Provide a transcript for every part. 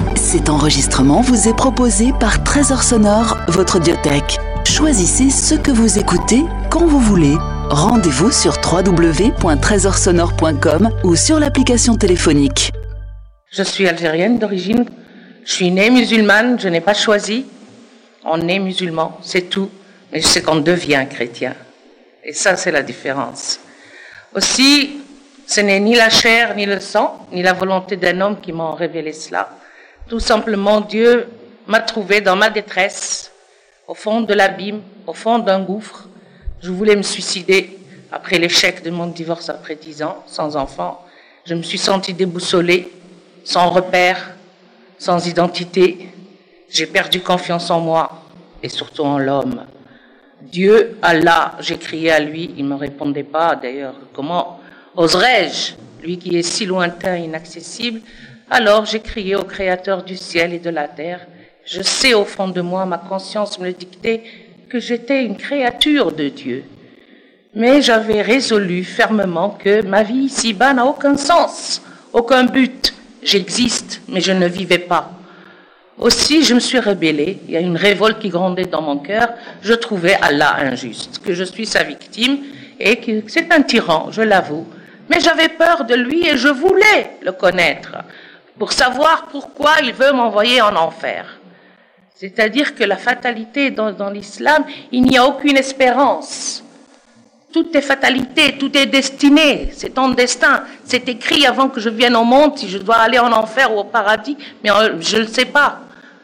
Cet enregistrement vous est proposé par Trésor Sonore, votre audiothèque. Choisissez ce que vous écoutez quand vous voulez. Rendez-vous sur www.trésorsonore.com ou sur l'application téléphonique. Je suis algérienne d'origine. Je suis née musulmane, je n'ai pas choisi. On est musulman, c'est tout. Mais je sais qu'on devient chrétien. Et ça, c'est la différence. Aussi, ce n'est ni la chair, ni le sang, ni la volonté d'un homme qui m'ont révélé cela. Tout simplement, Dieu m'a trouvé dans ma détresse, au fond de l'abîme, au fond d'un gouffre. Je voulais me suicider après l'échec de mon divorce après 10 ans, sans enfant. Je me suis sentie déboussolée, sans repère, sans identité. J'ai perdu confiance en moi et surtout en l'homme. Dieu, Allah, j'ai crié à lui, il ne me répondait pas. D'ailleurs, comment oserais-je, lui qui est si lointain, inaccessible? Alors j'ai crié au Créateur du ciel et de la terre. Je sais au fond de moi, ma conscience me le dictait, que j'étais une créature de Dieu. Mais j'avais résolu fermement que ma vie ici-bas n'a aucun sens, aucun but. J'existe, mais je ne vivais pas. Aussi, je me suis rebellée. Il y a une révolte qui grondait dans mon cœur. Je trouvais Allah injuste, que je suis sa victime et que c'est un tyran, je l'avoue. Mais j'avais peur de lui et je voulais le connaître pour savoir pourquoi il veut m'envoyer en enfer. C'est-à-dire que la fatalité dans l'islam, il n'y a aucune espérance. Tout est fatalité, tout est destiné, c'est ton destin. C'est écrit avant que je vienne au monde si je dois aller en enfer ou au paradis, mais je ne le sais pas.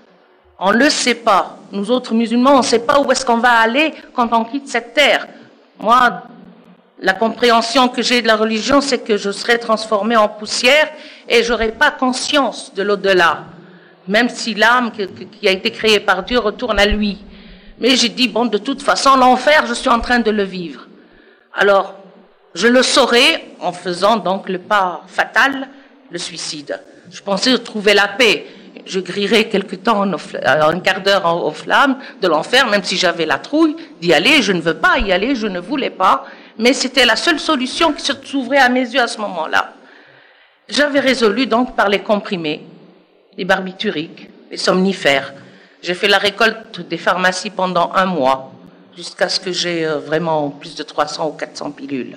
On ne le sait pas. Nous autres musulmans, on ne sait pas où est-ce qu'on va aller quand on quitte cette terre. Moi, la compréhension que j'ai de la religion, c'est que je serai transformé en poussière et je n'aurai pas conscience de l'au-delà. Même si l'âme qui a été créée par Dieu retourne à lui. Mais j'ai dit, bon, de toute façon, l'enfer, je suis en train de le vivre. Alors, je le saurai en faisant donc le pas fatal, le suicide. Je pensais trouver la paix. Je grillerais quelque temps, un quart d'heure aux flammes de l'enfer, même si j'avais la trouille d'y aller. Je ne veux pas y aller, je ne voulais pas. Mais c'était la seule solution qui s'ouvrait à mes yeux à ce moment-là. J'avais résolu donc par les comprimés, les barbituriques, les somnifères. J'ai fait la récolte des pharmacies pendant 1 mois, jusqu'à ce que j'ai vraiment plus de 300 ou 400 pilules.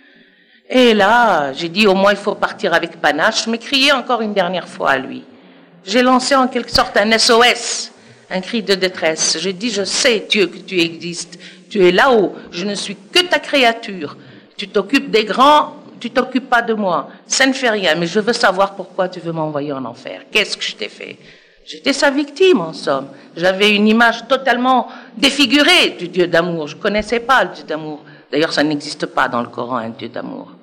Et là, j'ai dit au moins il faut partir avec panache. Je m'écriais encore une dernière fois à lui. J'ai lancé en quelque sorte un SOS, un cri de détresse. J'ai dit, je sais Dieu que tu existes, tu es là-haut, je ne suis que ta créature. Tu t'occupes des grands, tu t'occupes pas de moi. Ça ne fait rien, mais je veux savoir pourquoi tu veux m'envoyer en enfer. Qu'est-ce que je t'ai fait? J'étais sa victime, en somme. J'avais une image totalement défigurée du Dieu d'amour. Je ne connaissais pas le Dieu d'amour. D'ailleurs, ça n'existe pas dans le Coran, un Dieu d'amour.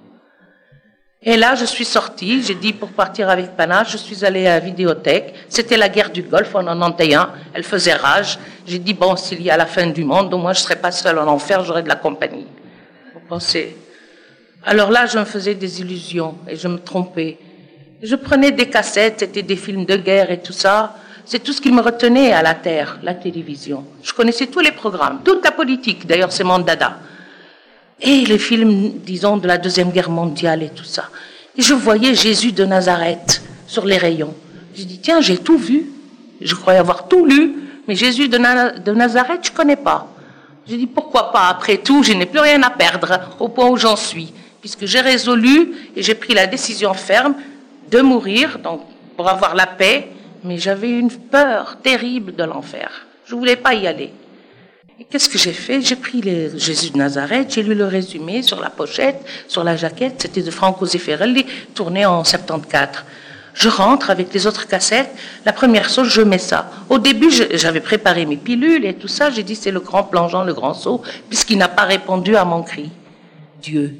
Et là, je suis sortie. J'ai dit, pour partir avec panache, je suis allée à la vidéothèque. C'était la guerre du Golfe en 91. Elle faisait rage. J'ai dit, bon, s'il y a la fin du monde, au moins je ne serai pas seule en enfer, j'aurai de la compagnie. Vous pensez? Alors là, je me faisais des illusions et je me trompais. Je prenais des cassettes, c'était des films de guerre et tout ça. C'est tout ce qui me retenait à la terre, la télévision. Je connaissais tous les programmes, toute la politique, d'ailleurs c'est mon dada. Et les films, disons, de la Deuxième Guerre mondiale et tout ça. Et je voyais Jésus de Nazareth sur les rayons. J'ai dit, tiens, j'ai tout vu. Je croyais avoir tout lu, mais Jésus de Nazareth, je ne connais pas. J'ai dit, pourquoi pas? Après tout, je n'ai plus rien à perdre, au point où j'en suis. Puisque j'ai résolu et j'ai pris la décision ferme de mourir, donc pour avoir la paix, mais j'avais une peur terrible de l'enfer. Je ne voulais pas y aller. Et qu'est-ce que j'ai fait? J'ai pris Jésus de Nazareth, j'ai lu le résumé sur la pochette, sur la jaquette, c'était de Franco Zeffirelli, tourné en 74. Je rentre avec les autres cassettes, la première chose, je mets ça. Au début, j'avais préparé mes pilules et tout ça, j'ai dit c'est le grand plongeon, le grand saut, puisqu'il n'a pas répondu à mon cri. Dieu.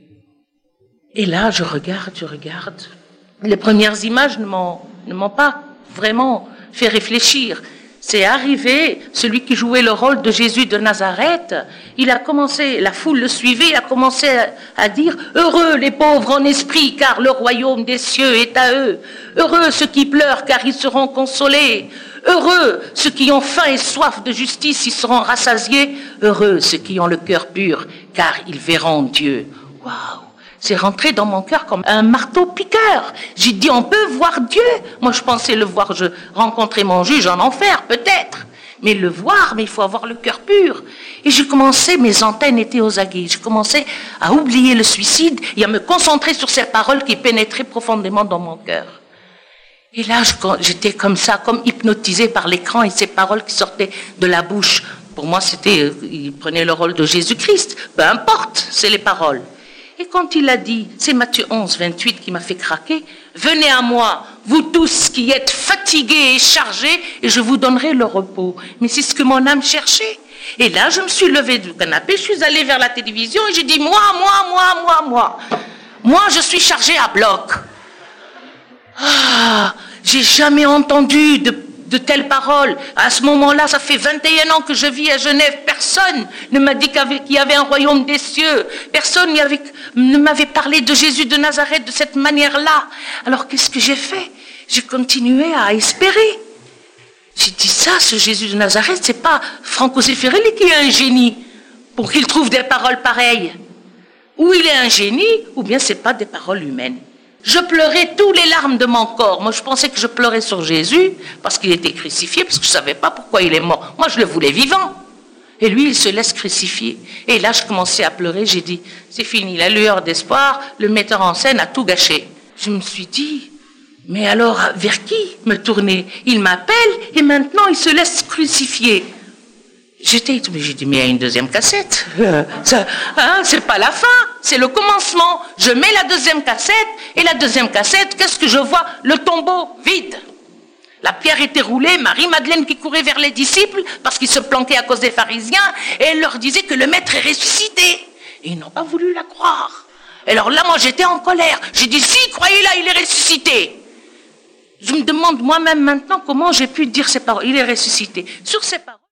Et là, je regarde. Les premières images ne m'ont pas vraiment fait réfléchir. C'est arrivé, celui qui jouait le rôle de Jésus de Nazareth, il a commencé, la foule le suivait, il a commencé à dire « Heureux les pauvres en esprit, car le royaume des cieux est à eux. Heureux ceux qui pleurent, car ils seront consolés. Heureux ceux qui ont faim et soif de justice, ils seront rassasiés. Heureux ceux qui ont le cœur pur, car ils verront Dieu. » Waouh! c'est rentré dans mon cœur comme un marteau-piqueur. J'ai dit, on peut voir Dieu. Moi, je pensais le voir, je rencontrais mon juge en enfer, peut-être. Mais le voir, mais il faut avoir le cœur pur. Et j'ai commencé, mes antennes étaient aux aguets. Je commençais à oublier le suicide et à me concentrer sur ces paroles qui pénétraient profondément dans mon cœur. Et là, j'étais comme ça, comme hypnotisée par l'écran et ces paroles qui sortaient de la bouche. Pour moi, il prenait le rôle de Jésus-Christ. Peu importe, c'est les paroles. Et quand il a dit, c'est Matthieu 11, 28 qui m'a fait craquer, « Venez à moi, vous tous qui êtes fatigués et chargés, et je vous donnerai le repos. » Mais c'est ce que mon âme cherchait. Et là, je me suis levée du canapé, je suis allée vers la télévision et j'ai dit, moi. Moi, je suis chargée à bloc. Ah, j'ai jamais entendu de telles paroles. À ce moment-là, ça fait 21 ans que je vis à Genève. Personne ne m'a dit qu'il y avait un royaume des cieux. Personne ne m'avait parlé de Jésus de Nazareth de cette manière-là. Alors, qu'est-ce que j'ai fait? J'ai continué à espérer. J'ai dit ça, ce Jésus de Nazareth, c'est pas Franco Zeffirelli qui est un génie pour qu'il trouve des paroles pareilles. Ou il est un génie, ou bien c'est pas des paroles humaines. Je pleurais tous les larmes de mon corps. Moi, je pensais que je pleurais sur Jésus parce qu'il était crucifié, parce que je ne savais pas pourquoi il est mort. Moi, je le voulais vivant. Et lui, il se laisse crucifier. Et là, je commençais à pleurer. J'ai dit, c'est fini, la lueur d'espoir, le metteur en scène a tout gâché. Je me suis dit, mais alors, vers qui me tourner? Il m'appelle et maintenant, il se laisse crucifier. J'ai dit, mais il y a une deuxième cassette. C'est pas la fin, c'est le commencement. Je mets la deuxième cassette, et la deuxième cassette, qu'est-ce que je vois? Le tombeau vide. La pierre était roulée, Marie-Madeleine qui courait vers les disciples, parce qu'ils se planquaient à cause des pharisiens, et elle leur disait que le maître est ressuscité. Et ils n'ont pas voulu la croire. Et alors là, moi, j'étais en colère. J'ai dit, si, croyez-la, il est ressuscité. Je me demande moi-même maintenant comment j'ai pu dire ces paroles. Il est ressuscité. Sur ces paroles.